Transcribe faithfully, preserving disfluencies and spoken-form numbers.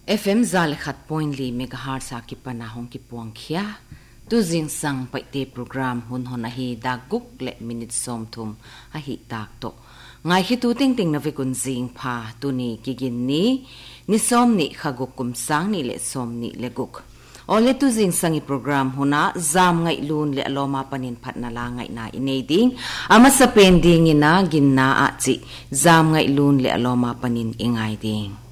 F M zal khat point li megahertz sa ki panahong ki puang khia tu jing sang paite program hun hon a hi da guk le minute som thum a hi tak to ngai hi tu ting ting na ve kun jing pha tu ni ki gin ni ni som ni khaguk kum sang ni le som ni le guk ole tu jing sangi program huna zam ngai lun le aloma panin phat na la ngai na inei ding ama sa pending ina gin na a chi zam ngai lun le aloma panin ingai ding